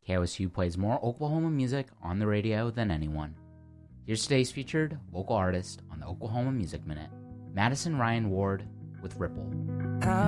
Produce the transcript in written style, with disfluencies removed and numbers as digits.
KOSU plays more Oklahoma music on the radio than anyone. Here's today's featured local artist on the Oklahoma Music Minute, Madison Ryan Ward with Ripple.